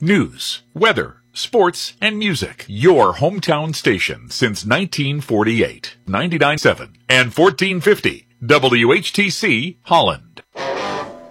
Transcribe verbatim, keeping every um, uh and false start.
News, weather, sports, and music. Your hometown station since nineteen forty-eight. ninety-nine point seven and fourteen fifty W H T C Holland.